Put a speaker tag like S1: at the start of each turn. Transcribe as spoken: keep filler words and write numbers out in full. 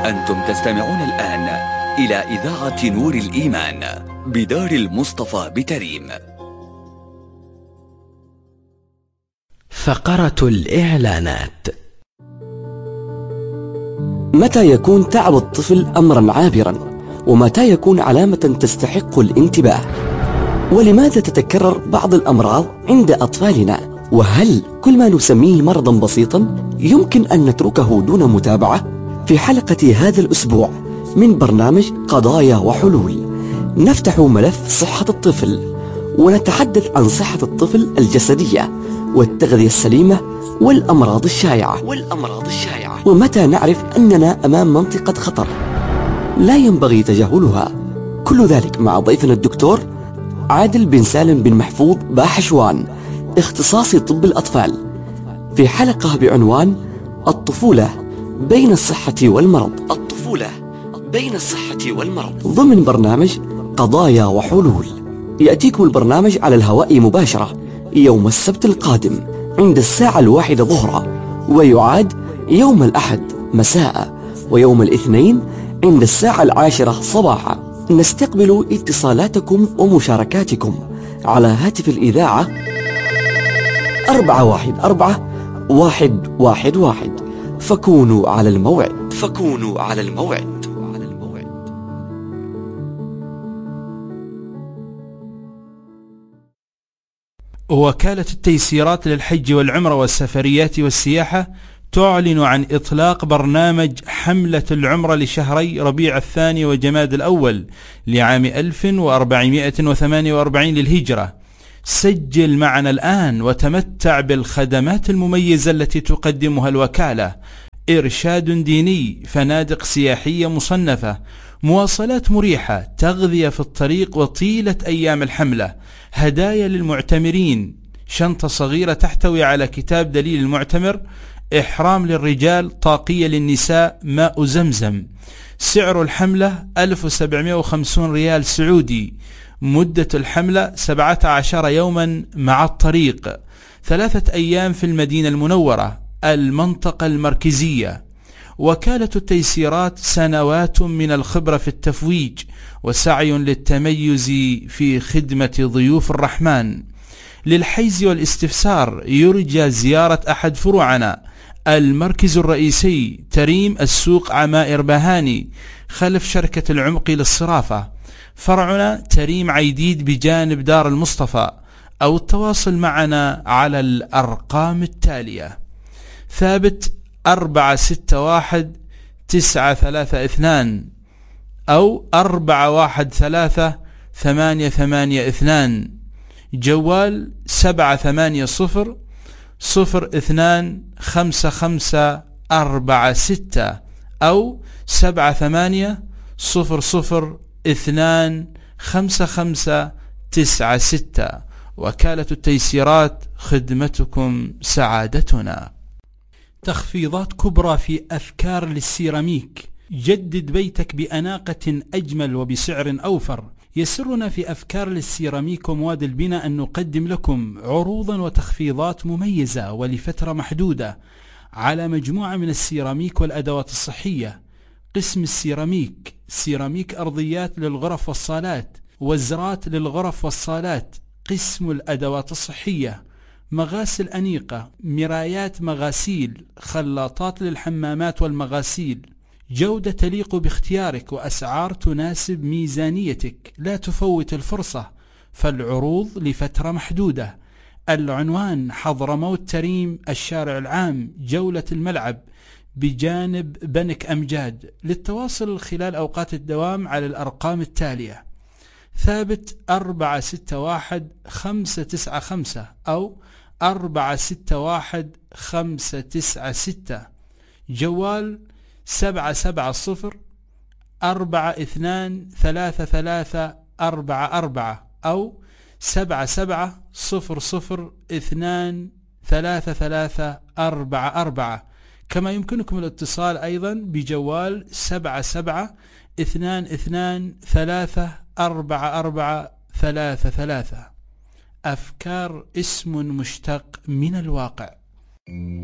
S1: أنتم تستمعون الآن إلى إذاعة نور الإيمان بدار المصطفى بتريم.
S2: فقرة الإعلانات.
S3: متى يكون تعب الطفل أمرا عابرا؟ ومتى يكون علامة تستحق الانتباه؟ ولماذا تتكرر بعض الأمراض عند أطفالنا؟ وهل كل ما نسميه مرضا بسيطا يمكن أن نتركه دون متابعة؟ في حلقة هذا الأسبوع من برنامج قضايا وحلول نفتح ملف صحة الطفل، ونتحدث عن صحة الطفل الجسدية والتغذية السليمة والأمراض الشائعة والأمراض الشائعة ومتى نعرف أننا أمام منطقة خطر لا ينبغي تجاهلها. كل ذلك مع ضيفنا الدكتور عادل بن سالم بن محفوظ باحشوان، اختصاصي طب الأطفال، في حلقة بعنوان الطفولة بين الصحة والمرض. الطفولة بين الصحة والمرض ضمن برنامج قضايا وحلول. يأتيكم البرنامج على الهواء مباشرة يوم السبت القادم عند الساعة الواحدة ظهرا، ويعاد يوم الأحد مساء، ويوم الاثنين عند الساعة العاشرة صباحا. نستقبل اتصالاتكم ومشاركاتكم على هاتف الإذاعة أربعة واحد أربعة واحد واحد واحد. فكونوا على الموعد فكونوا على الموعد.
S4: وكالة التيسيرات للحج والعمرة والسفريات والسياحة تعلن عن إطلاق برنامج حملة العمرة لشهري ربيع الثاني وجماد الأول لعام ألف وأربعمائة وثمانية وأربعين للهجرة. سجل معنا الآن وتمتع بالخدمات المميزة التي تقدمها الوكالة: إرشاد ديني، فنادق سياحية مصنفة، مواصلات مريحة، تغذية في الطريق وطيلة أيام الحملة، هدايا للمعتمرين، شنطة صغيرة تحتوي على كتاب دليل المعتمر، إحرام للرجال، طاقية للنساء، ماء زمزم. سعر الحملة ألف وسبعمائة وخمسين ريال سعودي. مدة الحملة سبعة عشر يوما مع الطريق، ثلاثة أيام في المدينة المنورة المنطقة المركزية. وكالة التيسيرات سنوات من الخبرة في التفويج وسعي للتميز في خدمة ضيوف الرحمن. للحيز والاستفسار يرجى زيارة أحد فروعنا: المركز الرئيسي تريم، السوق عمائر بهاني خلف شركة العمق للصرافة. فرعنا تريم عيديد بجانب دار المصطفى، أو التواصل معنا على الأرقام التالية: ثابت أربعة ستة واحد تسعة ثلاثة اثنان أو أربعة واحد ثلاثة ثمانية ثمانية اثنان. جوال سبعة ثمانية صفر صفر اثنان خمسة خمسة أربعة ستة أو سبعة ثمانية صفر صفر اثنان خمسة خمسة تسعة ستة. وكالة التيسيرات، خدمتكم سعادتنا. تخفيضات كبرى في أفكار للسيراميك. جدد بيتك بأناقة أجمل وبسعر أوفر. يسرنا في أفكار للسيراميك ومواد البناء أن نقدم لكم عروضا وتخفيضات مميزة ولفترة محدودة على مجموعة من السيراميك والأدوات الصحية. قسم السيراميك: سيراميك أرضيات للغرف والصالات، وزرات للغرف والصالات. قسم الأدوات الصحية: مغاسل أنيقة، مرايات مغاسيل، خلاطات للحمامات والمغاسيل. جودة تليق باختيارك وأسعار تناسب ميزانيتك. لا تفوت الفرصة، فالعروض لفترة محدودة. العنوان: حضرموت تريم، الشارع العام، جولة الملعب بجانب بنك أمجاد. للتواصل خلال أوقات الدوام على الأرقام التالية: ثابت أربعة ستة واحد خمسة تسعة خمسة أو أربعة ستة واحد خمسة تسعة ستة. جوال سبعة سبعة صفر أربعة اثنان ثلاثة ثلاثة أربعة أربعة أو سبعة سبعة صفر صفر اثنان ثلاثة ثلاثة أربعة أربعة. كما يمكنكم الاتصال أيضا بجوال سبعة سبعة اثنان اثنان ثلاثة أربعة أربعة ثلاثة ثلاثة. أفكار اسم مشتق من الواقع.